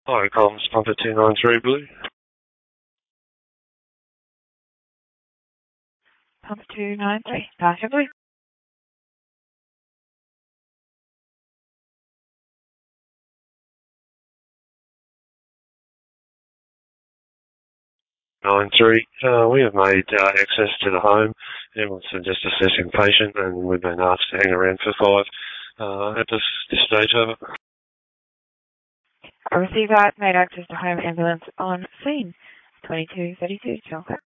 Hi, comms, Pumper 293 Blue. Pumper 293, Passenger Blue. We have made access to the home. Everyone's just assessing patient, and we've been asked to hang around for 5 at this stage. Over. I received that. Made access to home ambulance on scene. 2232, Chalcott.